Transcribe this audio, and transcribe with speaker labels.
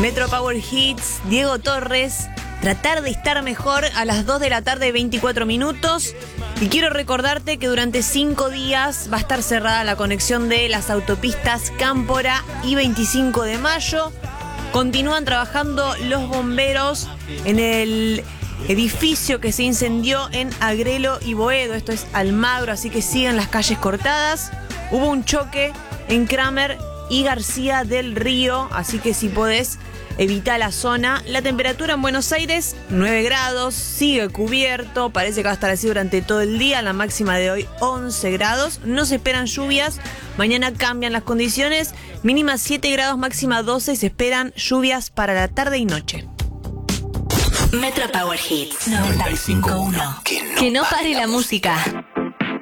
Speaker 1: Metro Power Hits, Diego Torres. Tratar de estar mejor a las 2 de la tarde, 24 minutos. Y quiero recordarte que durante 5 días va a estar cerrada la conexión de las autopistas Cámpora y 25 de mayo. Continúan trabajando los bomberos en el edificio que se incendió en Agrelo y Boedo. Esto es Almagro, así que siguen las calles cortadas. Hubo un choque en Kramer y García del Río, así que si podés, evita la zona. La temperatura en Buenos Aires, 9 grados, sigue cubierto, parece que va a estar así durante todo el día. La máxima de hoy, 11 grados. No se esperan lluvias, mañana cambian las condiciones. Mínima 7 grados, máxima 12 y se esperan lluvias para la tarde y noche.
Speaker 2: Metro Power Hits 95.1.
Speaker 3: Que no pare la música.